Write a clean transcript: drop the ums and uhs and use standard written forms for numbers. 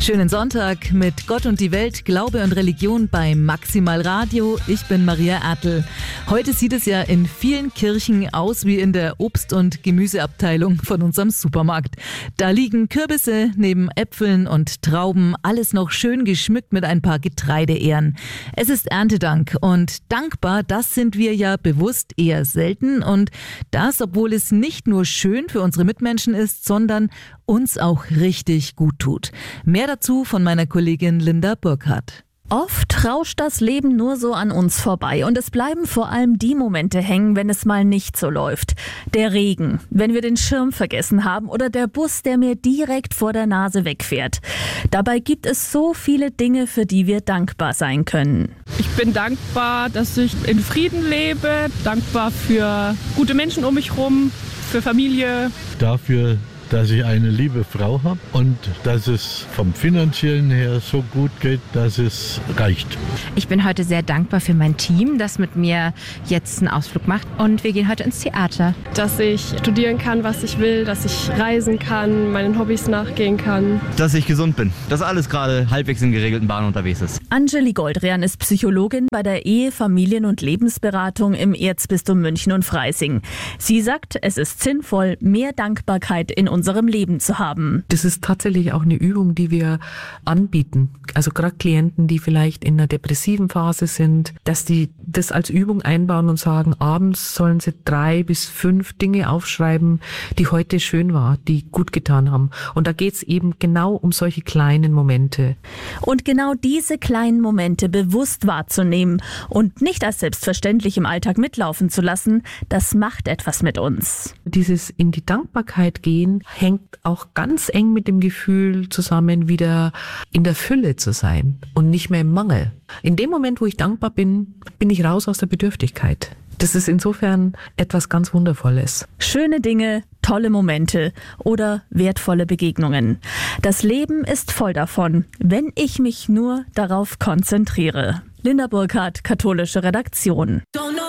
Schönen Sonntag mit Gott und die Welt, Glaube und Religion bei Maximal Radio. Ich bin Maria Ertl. Heute sieht es ja in vielen Kirchen aus wie in der Obst- und Gemüseabteilung von unserem Supermarkt. Da liegen Kürbisse neben Äpfeln und Trauben, alles noch schön geschmückt mit ein paar Getreideähren. Es ist Erntedank und dankbar, das sind wir ja bewusst eher selten. Und das, obwohl es nicht nur schön für unsere Mitmenschen ist, sondern uns auch richtig gut tut. Mehr dazu von meiner Kollegin Linda Burkhardt. Oft rauscht das Leben nur so an uns vorbei und es bleiben vor allem die Momente hängen, wenn es mal nicht so läuft. Der Regen, wenn wir den Schirm vergessen haben oder der Bus, der mir direkt vor der Nase wegfährt. Dabei gibt es so viele Dinge, für die wir dankbar sein können. Ich bin dankbar, dass ich in Frieden lebe, dankbar für gute Menschen um mich herum, für Familie. Dafür, dass ich eine liebe Frau habe und dass es vom Finanziellen her so gut geht, dass es reicht. Ich bin heute sehr dankbar für mein Team, das mit mir jetzt einen Ausflug macht und wir gehen heute ins Theater. Dass ich studieren kann, was ich will, dass ich reisen kann, meinen Hobbys nachgehen kann. Dass ich gesund bin, dass alles gerade halbwegs in geregelten Bahnen unterwegs ist. Angeli Goldrian ist Psychologin bei der Ehe-, Familien- und Lebensberatung im Erzbistum München und Freising. Sie sagt, es ist sinnvoll, mehr Dankbarkeit in unserem Leben zu haben. Das ist tatsächlich auch eine Übung, die wir anbieten. Also gerade Klienten, die vielleicht in einer depressiven Phase sind, dass die das als Übung einbauen und sagen, abends sollen sie 3 bis 5 Dinge aufschreiben, die heute schön war, die gut getan haben. Und da geht es eben genau um solche kleinen Momente. Und genau diese kleinen Momente bewusst wahrzunehmen und nicht als selbstverständlich im Alltag mitlaufen zu lassen, das macht etwas mit uns. Dieses in die Dankbarkeit gehen hängt auch ganz eng mit dem Gefühl zusammen, wieder in der Fülle zu sein und nicht mehr im Mangel. In dem Moment, wo ich dankbar bin, bin ich raus aus der Bedürftigkeit. Das ist insofern etwas ganz Wundervolles. Schöne Dinge, tolle Momente oder wertvolle Begegnungen. Das Leben ist voll davon, wenn ich mich nur darauf konzentriere. Linda Burkhardt, katholische Redaktion.